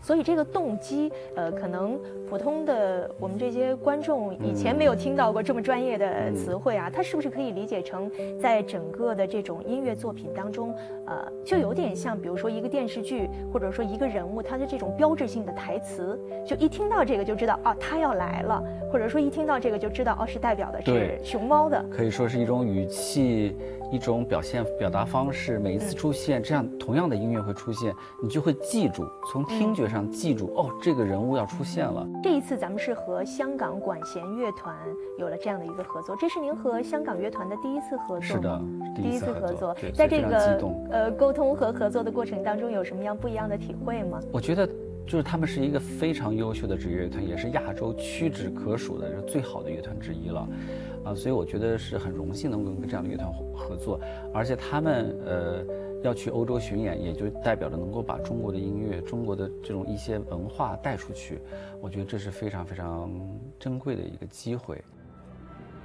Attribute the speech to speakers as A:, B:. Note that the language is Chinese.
A: 所以这个动机，可能普通的我们这些观众以前没有听到过这么专业的词汇啊，它是不是可以理解成在整个的这种音乐作品当中，就有点像比如说一个电视剧或者说一个人物他的这种标志性的台词，就一听到这个就知道哦他要来了，或者说一听到这个就知道哦是代表的是熊猫的，
B: 可以说是一种语气，一种表达方式，每一次出现这样同样的音乐会出现，你就会记住，从听觉上记住，哦这个人物要出现了。
A: 这一次咱们是和香港管弦乐团有了这样的一个合作，这是您和香港乐团的第一次合作吗？
B: 是的，第一次合作。
A: 在这个沟通和合作的过程当中，有什么样不一样的体会吗？
B: 我觉得就是他们是一个非常优秀的职业乐团，也是亚洲屈指可数的最好的乐团之一了，所以我觉得是很荣幸能够跟这样的乐团合作，而且他们要去欧洲巡演，也就代表着能够把中国的音乐、中国的这种一些文化带出去，我觉得这是非常非常珍贵的一个机会。